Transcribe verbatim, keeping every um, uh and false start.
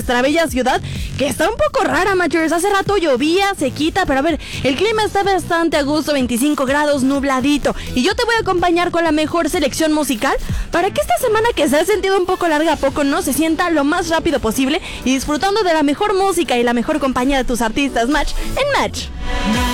nuestra bella ciudad, que está un poco rara, Machers. Hace rato llovía, se quita, pero a ver, el clima está bastante a gusto, veinticinco grados, nubladito. Y yo te voy a acompañar con la mejor selección musical para que esta semana, que se ha sentido un poco larga a poco, no se sienta lo más rápido posible y disfrutando de la mejor música y la mejor compañía de tus artistas, Match, en Match.